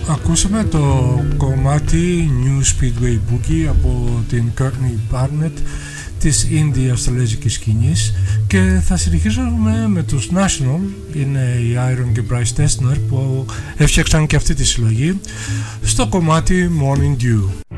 Ακούσαμε το κομμάτι New Speedway Boogie από την Courtney Barnett της indie αυστραλέζικης σκηνής και θα συνεχίσουμε με τους National. Είναι η Iron και Bryce Dessner που έφτιαξαν και αυτή τη συλλογή στο κομμάτι Morning Dew.